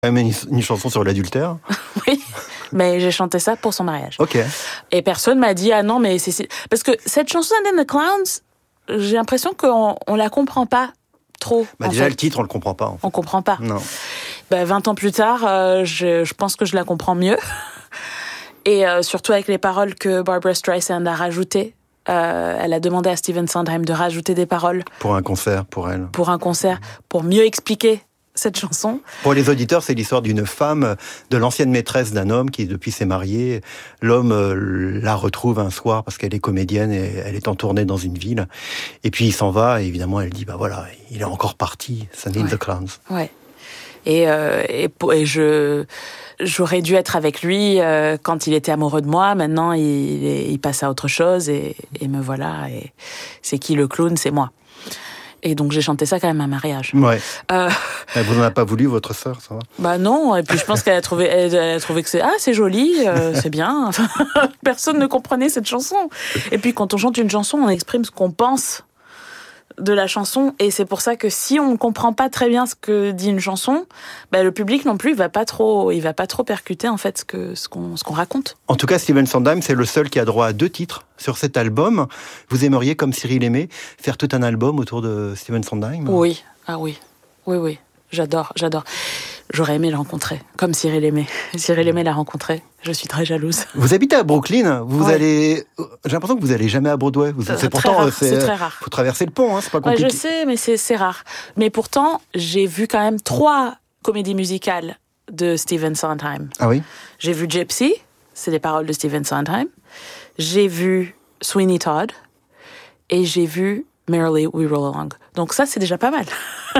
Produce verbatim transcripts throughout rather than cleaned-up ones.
Même une, une chanson sur l'adultère. Oui, mais j'ai chanté ça pour son mariage. Ok. Et personne m'a dit, ah non, mais c'est... c'est... Parce que cette chanson, And then the Clowns, j'ai l'impression qu'on on la comprend pas trop. Bah déjà, fait. le titre, on le comprend pas. En fait. On comprend pas. Non. Bah, vingt ans plus tard, euh, je, je pense que je la comprends mieux. Et euh, surtout avec les paroles que Barbra Streisand a rajoutées. Euh, elle a demandé à Stephen Sondheim de rajouter des paroles. Pour un concert, pour elle. Pour un concert, pour mieux expliquer cette chanson. Pour les auditeurs, c'est l'histoire d'une femme, de l'ancienne maîtresse d'un homme qui, depuis, s'est marié. L'homme euh, la retrouve un soir parce qu'elle est comédienne et elle est en tournée dans une ville. Et puis il s'en va et évidemment elle dit, bah voilà, il est encore parti, Send in ouais. the Clowns. Ouais. Et, euh, et, et je, j'aurais dû être avec lui euh, quand il était amoureux de moi. Maintenant, il, il passe à autre chose et, et me voilà. Et c'est qui le clown? C'est moi. Et donc j'ai chanté ça quand même à un mariage. Ouais. Euh... Vous n'en avez pas voulu, votre sœur, ça va? Bah non. Et puis je pense qu'elle a trouvé, elle, elle a trouvé que c'est ah c'est joli, euh, c'est bien. Enfin, personne ne comprenait cette chanson. Et puis quand on chante une chanson, on exprime ce qu'on pense de la chanson, et c'est pour ça que si on ne comprend pas très bien ce que dit une chanson, bah le public non plus, il va pas trop, il va pas trop percuter en fait ce que ce qu'on ce qu'on raconte. En tout cas, Stephen Sondheim, c'est le seul qui a droit à deux titres sur cet album. Vous aimeriez, comme Cyril Aimé, faire tout un album autour de Stephen Sondheim? Oui, ah oui, oui, oui, j'adore, j'adore. J'aurais aimé le rencontrer, comme Cyril Aimé. Cyril Aimé l'a rencontré. Je suis très jalouse. Vous habitez à Brooklyn. Vous ouais. allez. J'ai l'impression que vous allez jamais à Broadway. Vous... C'est, c'est pourtant, rare, c'est, c'est très rare. Faut traverser le pont, hein, c'est pas compliqué. Ouais, je sais, mais c'est, c'est rare. Mais pourtant, j'ai vu quand même trois comédies musicales de Stephen Sondheim. Ah oui. J'ai vu Gypsy, c'est les paroles de Stephen Sondheim. J'ai vu Sweeney Todd et j'ai vu Merrily We Roll Along. Donc ça, c'est déjà pas mal.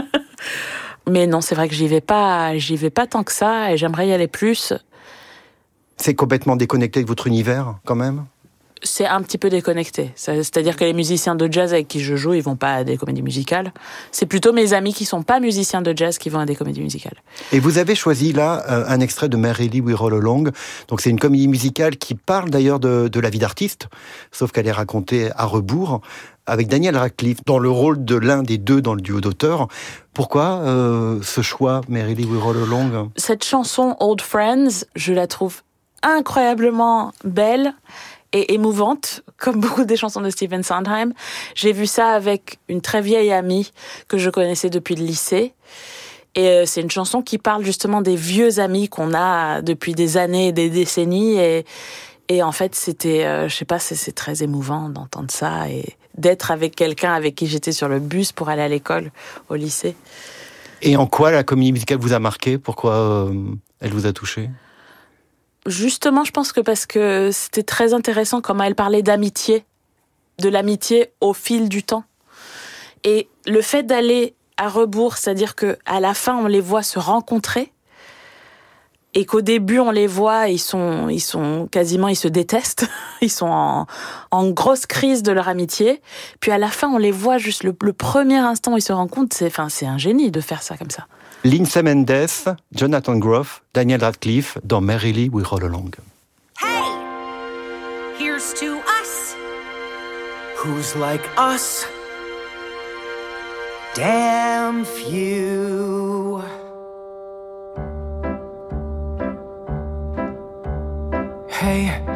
Mais non, c'est vrai que j'y vais pas, j'y vais pas tant que ça, et j'aimerais y aller plus. C'est complètement déconnecté avec votre univers, quand même? C'est un petit peu déconnecté. C'est-à-dire que les musiciens de jazz avec qui je joue, ils vont pas à des comédies musicales. C'est plutôt mes amis qui sont pas musiciens de jazz qui vont à des comédies musicales. Et vous avez choisi là un extrait de Merrily We Roll Along. Donc c'est une comédie musicale qui parle d'ailleurs de, de la vie d'artiste, sauf qu'elle est racontée à rebours, avec Daniel Radcliffe dans le rôle de l'un des deux dans le duo d'auteurs. Pourquoi euh, ce choix, Merrily We Roll Along? Cette chanson Old Friends, je la trouve incroyablement belle et émouvante, comme beaucoup des chansons de Stephen Sondheim. J'ai vu ça avec une très vieille amie que je connaissais depuis le lycée. Et c'est une chanson qui parle justement des vieux amis qu'on a depuis des années et des décennies. Et, et en fait, c'était, euh, je sais pas, c'est, c'est très émouvant d'entendre ça et d'être avec quelqu'un avec qui j'étais sur le bus pour aller à l'école, au lycée. Et en quoi la comédie musicale vous a marqué? Pourquoi euh, elle vous a touché? Justement, je pense que parce que c'était très intéressant comment elle parlait d'amitié, de l'amitié au fil du temps. Et le fait d'aller à rebours, c'est-à-dire qu'à la fin, on les voit se rencontrer, et qu'au début, on les voit, ils sont, ils sont quasiment, ils se détestent, ils sont en, en grosse crise de leur amitié. Puis à la fin, on les voit juste le, le premier instant où ils se rencontrent. C'est, enfin, c'est un génie de faire ça comme ça. Lindsay Mendes, Jonathan Groff, Daniel Radcliffe dans Merrily We Roll Along. Hey, here's to us. Who's like us? Damn few. Hey,